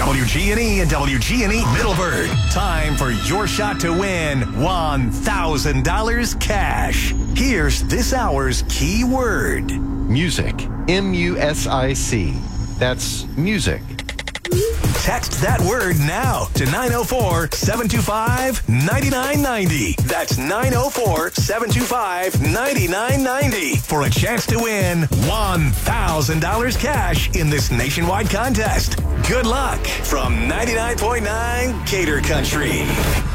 WGNE and WGNE Middleburg. Time for your shot to win $1,000 cash. Here's this hour's key word. Music. M-U-S-I-C. That's music. Text that word now to 904-725-9990. That's 904-725-9990 for a chance to win $1,000 cash in this nationwide contest. Good luck from 99.9 Gator Country.